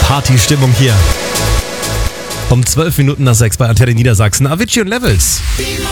Partystimmung hier. Um 12 Minuten nach 6 bei Antenne Niedersachsen. Avicii und Levels.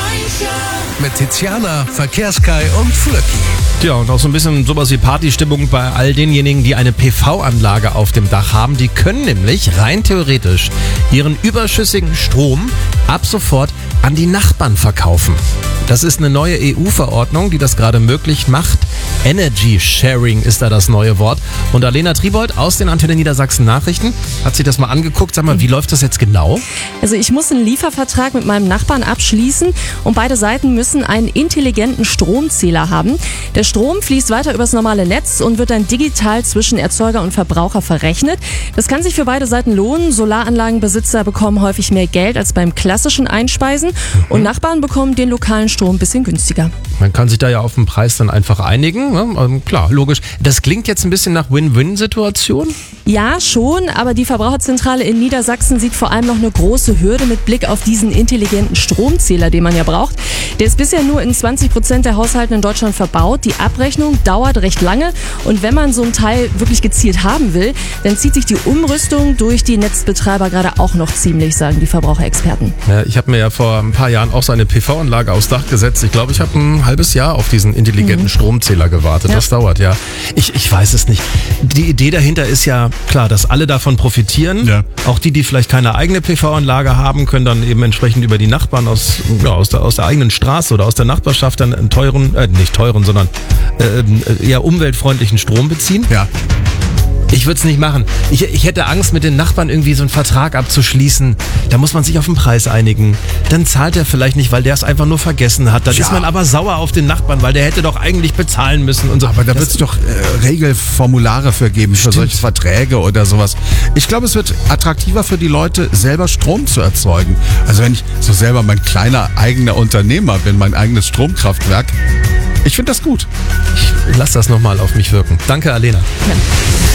Mit Tiziana, Verkehrskai und Flöcki. Ja, und auch so ein bisschen sowas wie Partystimmung bei all denjenigen, die eine PV-Anlage auf dem Dach haben. Die können nämlich rein theoretisch ihren überschüssigen Strom ab sofort an die Nachbarn verkaufen. Das ist eine neue EU-Verordnung, die das gerade möglich macht. Energy Sharing ist da das neue Wort. Und Alena Tribold aus den Antenne Niedersachsen Nachrichten hat sich das mal angeguckt. Sag mal, wie läuft das jetzt genau? Also ich muss einen Liefervertrag mit meinem Nachbarn abschließen und beide Seiten müssen einen intelligenten Stromzähler haben. Der Strom fließt weiter übers normale Netz und wird dann digital zwischen Erzeuger und Verbraucher verrechnet. Das kann sich für beide Seiten lohnen. Solaranlagenbesitzer bekommen häufig mehr Geld als beim klassischen Einspeisen und Nachbarn bekommen den lokalen Strom ein bisschen günstiger. Man kann sich da ja auf den Preis dann einfach einigen. Ne? Klar, logisch. Das klingt jetzt ein bisschen nach Win-Win-Situation. Ja, schon, aber die Verbraucherzentrale in Niedersachsen sieht vor allem noch eine große Hürde mit Blick auf diesen intelligenten Stromzähler, den man ja braucht. Der ist bisher nur in 20% der Haushalte in Deutschland verbaut. Die Abrechnung dauert recht lange und wenn man so ein Teil wirklich gezielt haben will, dann zieht sich die Umrüstung durch die Netzbetreiber gerade auch noch ziemlich, sagen die Verbraucherexperten. Ja, ich habe mir ja vor ein paar Jahren auch so eine PV-Anlage aufs Dach gesetzt. Ich glaube, ich habe ein halbes Jahr auf diesen intelligenten Stromzähler gewartet. Ja. Das dauert, ja. Ich weiß es nicht. Die Idee dahinter ist ja klar, dass alle davon profitieren. Ja. Auch die vielleicht keine eigene PV-Anlage haben, können dann eben entsprechend über die Nachbarn aus der eigenen Straße oder aus der Nachbarschaft dann einen sondern eher umweltfreundlichen Strom beziehen. Ja. Ich würde es nicht machen. Ich hätte Angst, mit den Nachbarn irgendwie so einen Vertrag abzuschließen. Da muss man sich auf den Preis einigen. Dann zahlt er vielleicht nicht, weil der es einfach nur vergessen hat. Dann ist man aber sauer auf den Nachbarn, weil der hätte doch eigentlich bezahlen müssen und so. Aber da wird es doch Regelformulare für geben, für solche Verträge oder sowas. Ich glaube, es wird attraktiver für die Leute, selber Strom zu erzeugen. Also wenn ich so selber mein kleiner eigener Unternehmer bin, mein eigenes Stromkraftwerk, ich finde das gut. Ich lasse das nochmal auf mich wirken. Danke, Alena. Ja.